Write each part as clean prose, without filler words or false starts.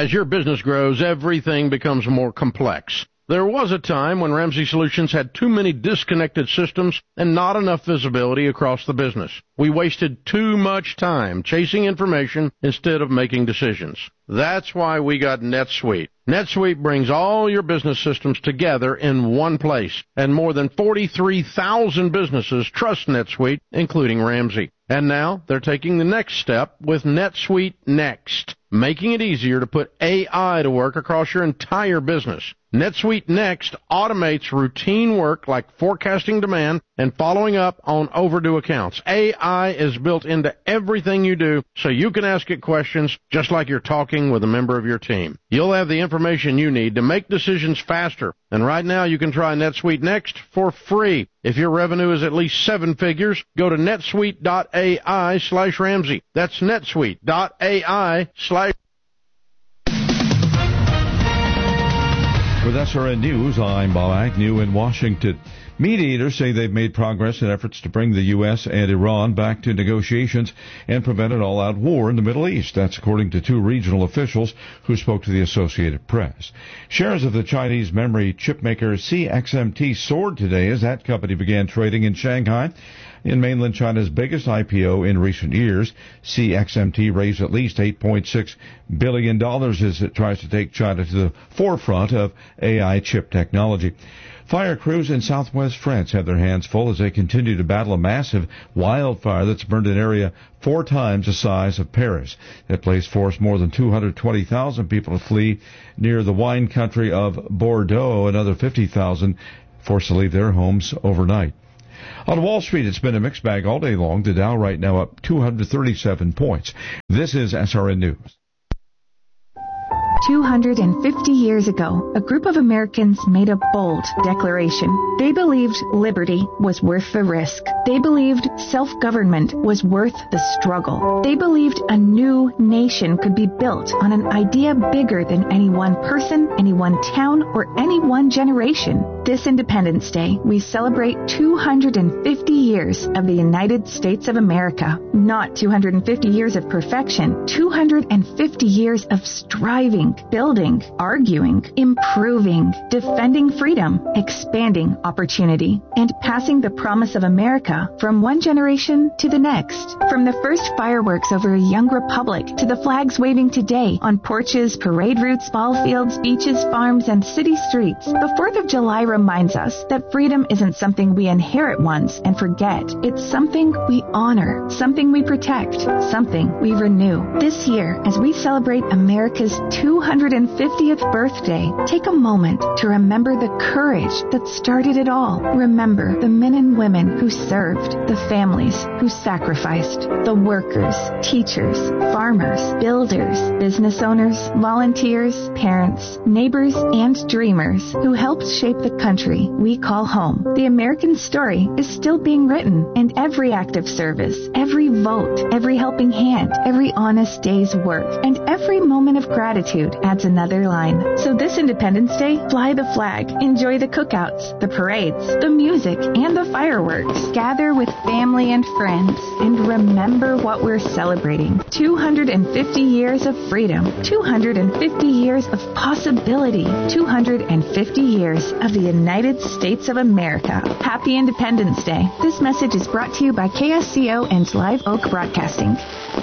As your business grows, everything becomes more complex. There was a time when Ramsey Solutions had too many disconnected systems and not enough visibility across the business. We wasted too much time chasing information instead of making decisions. That's why we got NetSuite. NetSuite brings all your business systems together in one place, and more than 43,000 businesses trust NetSuite, including Ramsey. And now they're taking the next step with NetSuite Next, making it easier to put AI to work across your entire business. NetSuite Next automates routine work like forecasting demand and following up on overdue accounts. AI is built into everything you do, so you can ask it questions just like you're talking with a member of your team. You'll have the information you need to make decisions faster. And right now you can try NetSuite Next for free. If your revenue is at least 7 figures, go to netsuite.ai/Ramsey. That's netsuite.ai/. With SRN News, I'm Bob Agnew in Washington. Mediators say they've made progress in efforts to bring the U.S. and Iran back to negotiations and prevent an all-out war in the Middle East. That's according to 2 regional officials who spoke to the Associated Press. Shares of the Chinese memory chip maker CXMT soared today as that company began trading in Shanghai. In mainland China's biggest IPO in recent years, CXMT raised at least $8.6 billion as it tries to take China to the forefront of AI chip technology. Fire crews in southwest France have their hands full as they continue to battle a massive wildfire that's burned an area 4 times the size of Paris. That place forced more than 220,000 people to flee near the wine country of Bordeaux. Another 50,000 forced to leave their homes overnight. On Wall Street, it's been a mixed bag all day long. The Dow right now up 237 points. This is SRN News. 250 years ago, a group of Americans made a bold declaration. They believed liberty was worth the risk. They believed self-government was worth the struggle. They believed a new nation could be built on an idea bigger than any one person, any one town, or any one generation. This Independence Day, we celebrate 250 years of the United States of America. Not 250 years of perfection, 250 years of striving, building, arguing, improving, defending freedom, expanding opportunity, and passing the promise of America from one generation to the next. From the first fireworks over a young republic to the flags waving today on porches, parade routes, ball fields, beaches, farms, and city streets, the 4th of July reminds us that freedom isn't something we inherit once and forget. It's something we honor, something we protect, something we renew. This year, as we celebrate America's 250th birthday, take a moment to remember the courage that started it all. Remember the men and women who served, the families who sacrificed, the workers, teachers, farmers, builders, business owners, volunteers, parents, neighbors, and dreamers who helped shape the country we call home. The American story is still being written, and every act of service, every vote, every helping hand, every honest day's work, and every moment of gratitude adds another line. So this Independence Day, fly the flag, enjoy the cookouts, the parades, the music, and the fireworks. Gather with family and friends, and remember what we're celebrating. 250 years of freedom, 250 years of possibility, 250 years of the United States of America. Happy Independence Day. This message is brought to you by KSCO and Live Oak Broadcasting.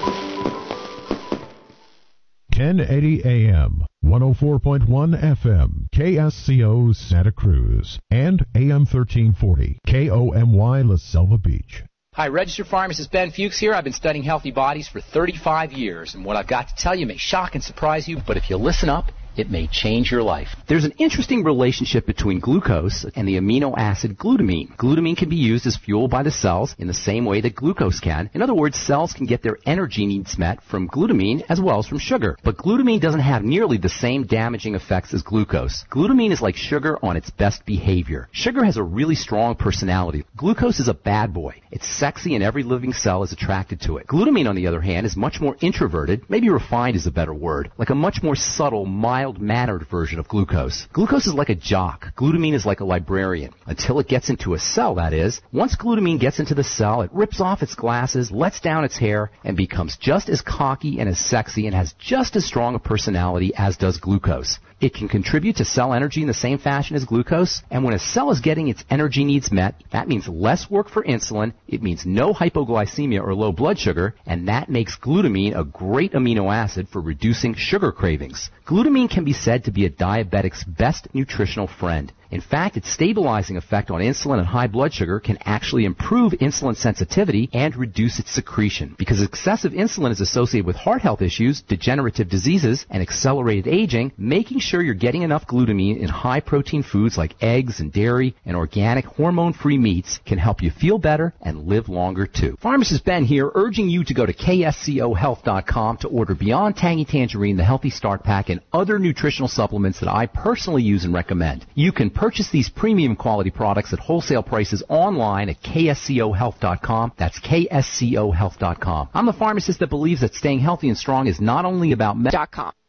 1080 AM, 104.1 FM, KSCO Santa Cruz, and AM 1340, KOMY La Selva Beach. Hi, registered pharmacist Ben Fuchs here. I've been studying healthy bodies for 35 years, and what I've got to tell you may shock and surprise you, but if you listen up, it may change your life. There's an interesting relationship between glucose and the amino acid glutamine. Glutamine can be used as fuel by the cells in the same way that glucose can. In other words, cells can get their energy needs met from glutamine as well as from sugar. But glutamine doesn't have nearly the same damaging effects as glucose. Glutamine is like sugar on its best behavior. Sugar has a really strong personality. Glucose is a bad boy. It's sexy and every living cell is attracted to it. Glutamine, on the other hand, is much more introverted, maybe refined is a better word, like a much more subtle, mild mild-mannered version of glucose. Glucose is like a jock. Glutamine is like a librarian. Until it gets into a cell, that is. Once glutamine gets into the cell, it rips off its glasses, lets down its hair, and becomes just as cocky and as sexy and has just as strong a personality as does glucose. It can contribute to cell energy in the same fashion as glucose, and when a cell is getting its energy needs met, that means less work for insulin, it means no hypoglycemia or low blood sugar, and that makes glutamine a great amino acid for reducing sugar cravings. Glutamine can be said to be a diabetic's best nutritional friend. In fact, its stabilizing effect on insulin and high blood sugar can actually improve insulin sensitivity and reduce its secretion. Because excessive insulin is associated with heart health issues, degenerative diseases, and accelerated aging, making sure you're getting enough glutamine in high-protein foods like eggs and dairy and organic hormone-free meats can help you feel better and live longer, too. Pharmacist Ben here, urging you to go to kscohealth.com to order Beyond Tangy Tangerine, the Healthy Start Pack, and other nutritional supplements that I personally use and recommend. You can purchase these premium quality products at wholesale prices online at kscohealth.com. That's kscohealth.com. I'm the pharmacist that believes that staying healthy and strong is not only about .com.